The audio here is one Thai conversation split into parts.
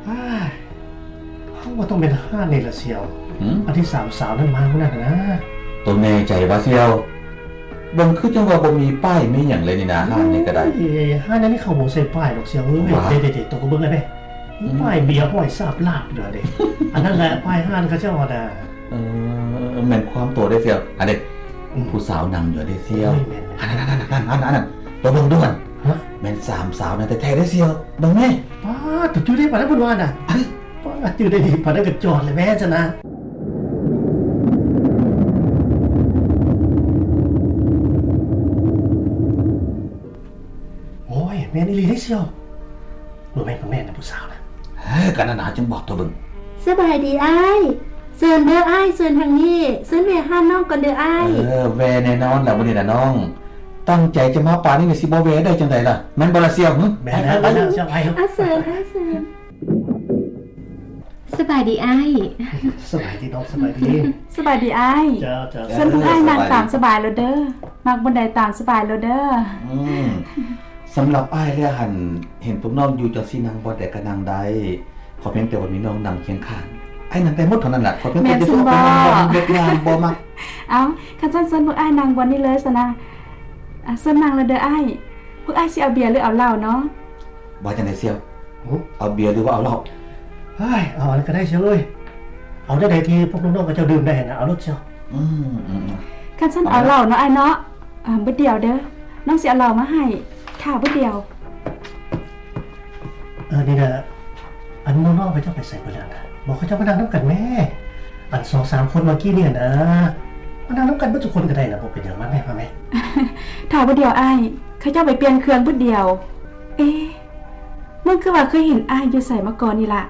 เขาว่าต้องเป็น5นี่ละเสียวอันที่3สาวนั้นมาเมื่อนั้นนะตัวแน่ใจว่าเสียวบังคือจังว่าบ่มีป้ายไม่อย่างเลยนี่นะห้างนี่ก็ได้ห้างนั้นนี่เขาบ่ใส่ป้ายดอกเสียวเด็ดๆตัวก็เบิ่งได้ป้ายเบียร์ห้อยสาบลาบเด้อเด้อันนั้นแหละป้ายห้างเขาเจ้าน่ะแม่นความโตได้เสียวอันเด็กผู้สาวนั่งอยู่ได้เสียวอันนั้นตัวเบิ่งด้วยแม่น3สาวนั่นแท้ๆได้เสียวเบิ่งแม่ป้าตะจื้อได้ปานนั้นเพิ่นว่าน่ะป้าจื้อได้ดีปานนั้นก็จอดเลยแม่ซะนะแม่นี่ลีได้เชียวหนูแม่กับแม่นะผู้สาวนะกันนาจึงบอกตัวบึงสบายดีไอ้เซินเด้อไอ้เซินทางนี้เซินแม่ห้ามน้องก่อนเด้อไอ้แวแน่นอนแหละวันนี้นะน้องตั้งใจจะมาป่านี่ในซิโบเวได้จังไดล่ะมันบลาเซียวแม่นะเจ้าไอ้เซินสบายดีไอ้สบายดีน้องสบายดีสบายดีไอ้เซินพวกไอ้นางตามสบายแล้วเด้อมักบนใดตามสบายแล้วเด้อสำหรับอ้ายแล้วหันเห็นพวกน้องอยู่จังซี่นางบ่ได้ก็นางได้ขอเพียงแต่ว่ามีน้องนำเคียงข้างไอ้นั่นได้หมดเท่านั้นแหละขอเพียงแต่จะต้องเป็นเด็กงานบ่มักเอ้าคันซั่นเซินพวกอ้ายนางบ่นี่เลยซะนะเซินนางแล้วเด้ออ้ายพวกอ้ายสิเอาเบียร์หรือเอาเหล้าเนาะว่าจังได๋เสี่ยวเอาเบียร์หรือว่าเอาเหล้าเฮ้ยเอาอะไรก็ได้เชียวเอ้ยเอาได้ที่พวกน้องๆก็จะดื่มได้นะเอารถเชียวคันซั่นเอาเหล้าเนาะอ้ายเนาะบ่เดียวเด้อน้องสิเอาเหล้ามาให้ค่ะบ่เดียวนี่นะอันน้องๆไปเจ้าไปใส่ไปแล้วนะบอกเขาเจ้ามานั่งน้ำกันแม่อัน2-3คนเมื่อกี้เนี่ยนะมานั่งน้ำกันเพื่อทุกคนก็ได้นะบอกเป็นอย่างนั้นแม่มาไหมถ้าบ่เดียวอ้ายเขาเจ้าไปเปลี่ยนเครื่องบ่เดียวมันคือว่าเคยเห็นอ้ายอยู่ใส่มาก่อนนี่ล่ะ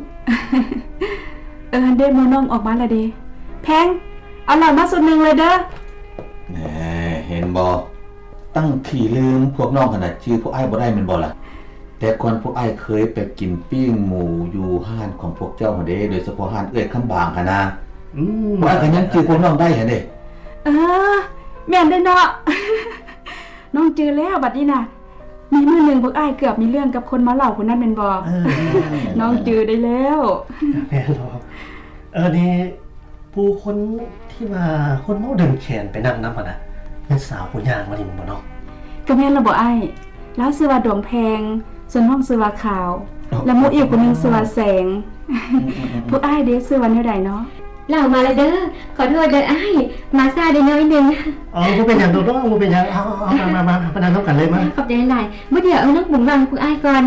เด้มื้อน้องออกมาแล้วเด้แพงเอาเหล้ามาสุดนึงเลยเด้อแหมเห็นบ่ตั้งขี่ลืมพวกน้องขนาดชื่อพวกไอ้บ่ได้แม่นบ่ล่ะแต่ก่อนพวกไอ้เคยไปกินปิ้งหมูอยู่ห้านของพวกเจ้าหั่นเด้โดยเฉพาะห้านเอื้อยคำบางหั่นนะพวกไอ้ก็ยังชื่อพวกน้องได้หั่นเด้แม่นเด้อเนาะน้องจือแล้วบัดนี้น่ะมีมื้อนึงพวกไอ้เกือบมีเรื่องกับคนเมาเหล้าคนนั้นแม่นบ่น้องจือได้แล้วแม่นบ่นี่ผู้คนที่ว่าคนเมาเดินแขนไปนั่งนำหั่นน่ะเป็นสาวผู้ย่างมาดิบ่เนาะก็แม่นล่ะบ่อ้ายแล้วชื่อว่าดวงแพงส่วนน้องชื่อว่าขาวแล้วหมู่อีกคนนึงชื่อว่าแสงพวกอ้ายเด้ชื่อว่าแนวใดเนาะเล่ามาเลยเด้อขอโทษเด้ออ้ายมาซ่าได้น้อยนึงบ่เป็นหยังดอกบ่เป็นหยังเอามานั่งกันเลยมาขอบใจหลายบ่เดี๋ยวเอาน้องบุญวางพวกอ้ายก่อน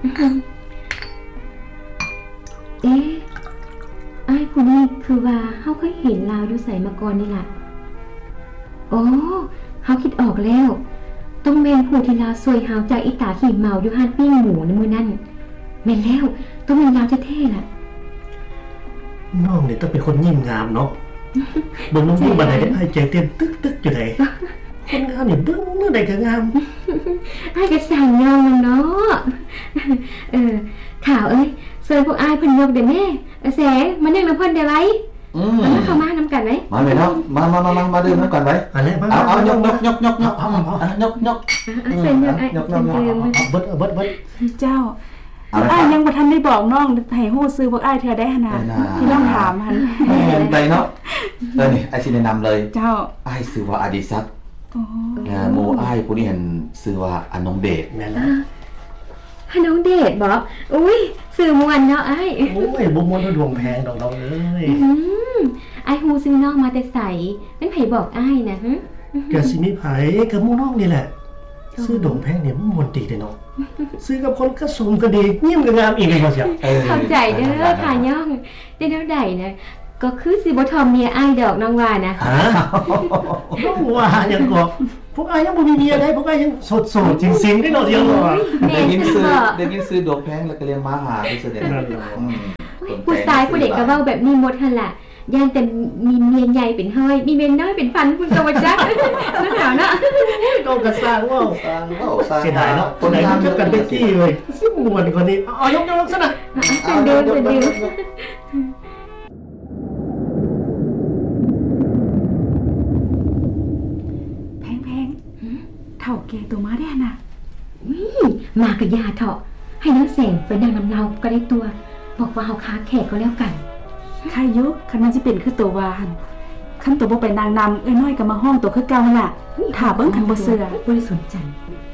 อ้ายผู้นี้คือว่าเฮาเคยเห็นลาวอยู่ไสมาก่อนนี่ล่ะโอ้เฮาคิดออกแล้วต้องแม่นผู้ที่ลาวซวยเฮาจากอีตาขี่เมาอยู่ห้านปิ้งหมูในมื้อนั้นแม่นแล้วต้องแม่นลาวแท้ๆล่ะน้องนี่ต้องเป็นคนยิ้มงามเนาะเบิ่งน้องยิ้มบัดใดให้ใจเต้นตึกๆอยู่ไดคนงามนี่เบิ่งเมื่อใดก็งามอ้ายก็สั่งยอมเนาะข่าวเอ้ยเซิร์นพวกอ้ายเพิ่นยกเด้แม่แสงมานั่งนำเพิ่นได้ไว้มาเข้ามานำกันไหมมาเลยเนาะมาดื่มนำกันไว้เอายกเอาเซิร์นยกไอ้เบิดเจ้าอ้ายยังบ่ทันได้บอกน้องให้ฮู้ซื้อพวกอ้ายเธอได้หั่นน่ะที่น้องถามหั่นไปเนาะนี่ไอ้สิแนะนำเลยเจ้าอ้ายชื่อว่าอดิศักดิ์หมู่อ้ายผู้นี้เห็นชื่อว่าอนงเดชแม่นล่ะน้องเดชบ่อุ้ยชื่อม่วนเนาะอ้ายโอ้ยบ่ม่วนดวงแพงดอกน้องเอ้ยอ้ายฮู้ซื้อน้องมาแต่ไสมันไผบอกอ้ายน่ะก็สิมีไผกับหมู่น้องนี่แหละซื้อดงแพงเนี่ยมันม่วนดีเด้เนาะซื้อกับคนก็สูงก็ดียิ้มก็งามอีกเลยบ่เสียเข้าใจเด้อค่ะย่องได้แนวใดนะก็คือสิบ่ทอมเมียอ้ายดอกน้องว่านะน้องว่าหยังก็พวกอ้ายยังบ่มีเมียได้พวกอ้ายยังโสดๆจริงๆได้เนาะเดียวได้ยินซื้อดงแพงแล้วก็เรียนมาหาไปเสด็จนั่นผู้ชายผู้เด็กก็เว้าแบบนี้หมดหั่นล่ะย่านแต่มีเมียใหญ่เป็นห้อยมีเมียน้อยเป็นฟันคุณก็ว่าจักนั่นหนาวเนาะก็กระสร้างว่าเสียดายเนาะคนไหนมันจะกันได้ที่เลยซิ่งม่วนคนนี้เอายกซะนะเดินแพงเถ่าแกตัวมาได้น่ะมากระยาเถาะให้น้าแสงไปนั่งนำเราก็ได้ตัวบอกว่าเฮาค้าแขกก็แล้วกันใครยุคันมันสิเป็นคือตัววาหั่นคันตัวบ่ไปนางนำเอ้ยน้อยก็มาห้องตัวคือเก่าหั่นล่ะถ้าเบิ่งคันบ่เชื่อบ่ได้สนใจ